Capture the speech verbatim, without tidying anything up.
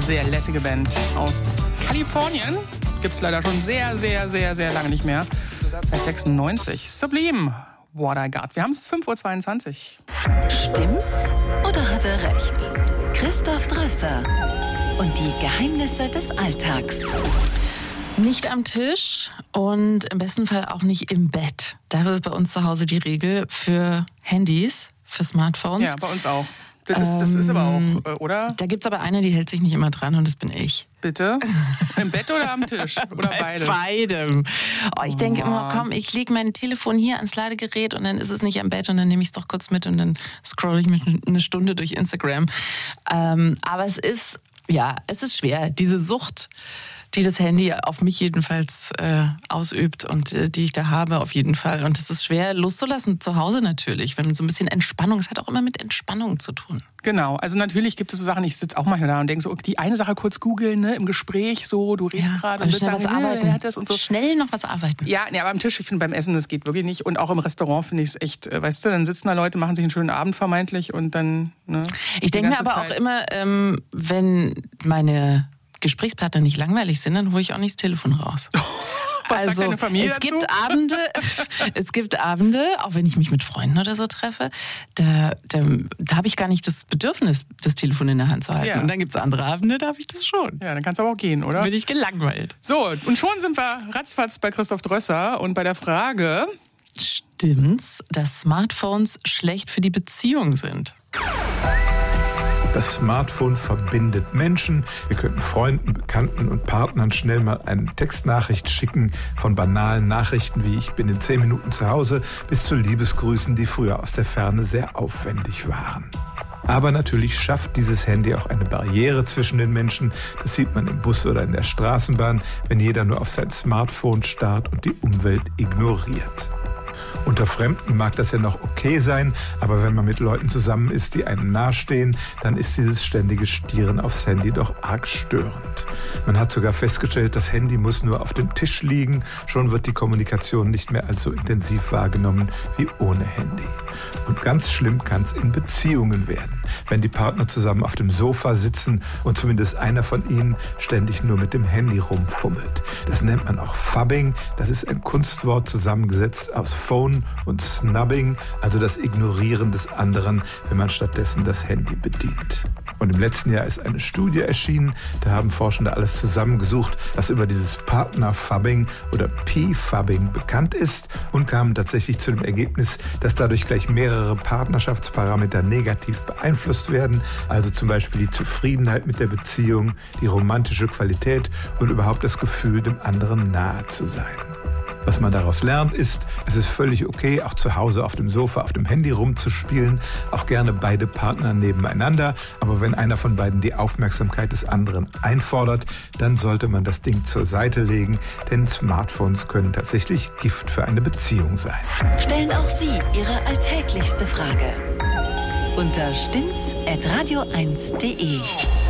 sehr lässige Band aus Kalifornien. Gibt's leider schon sehr, sehr, sehr, sehr lange nicht mehr. Seit sechsundneunzig. Sublime, What I Got. Wir haben es fünf Uhr zweiundzwanzig. Stimmt's oder hat er recht? Christoph Drösser und die Geheimnisse des Alltags. Nicht am Tisch und im besten Fall auch nicht im Bett. Das ist bei uns zu Hause die Regel für Handys, für Smartphones. Ja, bei uns auch. Das ist, das ist aber auch, oder? Da gibt's aber eine, die hält sich nicht immer dran und das bin ich. Bitte? Im Bett oder am Tisch? Oder Bei beides? beidem. Oh, ich Oh, denke immer, Mann. komm, ich lege mein Telefon hier ans Ladegerät und dann ist es nicht am Bett und dann nehme ich es doch kurz mit und dann scrolle ich mit eine Stunde durch Instagram. Ähm, aber es ist, ja, es ist schwer. Diese Sucht, die das Handy auf mich jedenfalls äh, ausübt und äh, die ich da habe auf jeden Fall. Und es ist schwer loszulassen, zu Hause natürlich, wenn so ein bisschen Entspannung, es hat auch immer mit Entspannung zu tun. Genau, also natürlich gibt es so Sachen, ich sitze auch manchmal da und denke so, die eine Sache kurz googeln, ne, im Gespräch, so, du redest Ja, gerade und und willst schnell was sagen, nee, arbeiten. wer hat das und so. Schnell noch was arbeiten. Ja, nee, aber am Tisch, ich finde beim Essen, das geht wirklich nicht. Und auch im Restaurant finde ich es echt, äh, weißt du, dann sitzen da Leute, machen sich einen schönen Abend vermeintlich und dann, ne. Ich denke die mir ganze aber Zeit. auch immer, ähm, wenn meine Gesprächspartner nicht langweilig sind, dann hole ich auch nicht das Telefon raus. Was sagt deine Familie es dazu? gibt Abende, es gibt Abende, auch wenn ich mich mit Freunden oder so treffe, da, da, da habe ich gar nicht das Bedürfnis, das Telefon in der Hand zu halten. Ja. Und dann gibt es andere Abende, da habe ich das schon. Ja, dann kannst du aber auch gehen, oder? Bin ich gelangweilt. So, und schon sind wir ratzfatz bei Christoph Drösser und bei der Frage, Stimmt's, dass Smartphones schlecht für die Beziehung sind? Das Smartphone verbindet Menschen. Wir könnten Freunden, Bekannten und Partnern schnell mal eine Textnachricht schicken, von banalen Nachrichten wie ich bin in zehn Minuten zu Hause bis zu Liebesgrüßen, die früher aus der Ferne sehr aufwendig waren. Aber natürlich schafft dieses Handy auch eine Barriere zwischen den Menschen. Das sieht man im Bus oder in der Straßenbahn, wenn jeder nur auf sein Smartphone starrt und die Umwelt ignoriert. Unter Fremden mag das ja noch okay sein, aber wenn man mit Leuten zusammen ist, die einem nahestehen, dann ist dieses ständige Stieren aufs Handy doch arg störend. Man hat sogar festgestellt, das Handy muss nur auf dem Tisch liegen, schon wird die Kommunikation nicht mehr als so intensiv wahrgenommen wie ohne Handy. Und ganz schlimm kann es in Beziehungen werden, wenn die Partner zusammen auf dem Sofa sitzen und zumindest einer von ihnen ständig nur mit dem Handy rumfummelt. Das nennt man auch Phubbing, das ist ein Kunstwort zusammengesetzt aus Phone und Snubbing, also das Ignorieren des anderen, wenn man stattdessen das Handy bedient. Und im letzten Jahr ist eine Studie erschienen, da haben Forschende alles zusammengesucht, was über dieses Partner-Phubbing oder P-Phubbing bekannt ist und kamen tatsächlich zu dem Ergebnis, dass dadurch gleich mehrere Partnerschaftsparameter negativ beeinflusst werden, also zum Beispiel die Zufriedenheit mit der Beziehung, die romantische Qualität und überhaupt das Gefühl, dem anderen nahe zu sein. Was man daraus lernt, ist, es ist völlig okay, auch zu Hause auf dem Sofa, auf dem Handy rumzuspielen, auch gerne beide Partner nebeneinander. Aber wenn einer von beiden die Aufmerksamkeit des anderen einfordert, dann sollte man das Ding zur Seite legen, denn Smartphones können tatsächlich Gift für eine Beziehung sein. Stellen auch Sie Ihre alltäglichste Frage unter stimmt's at radio eins punkt de.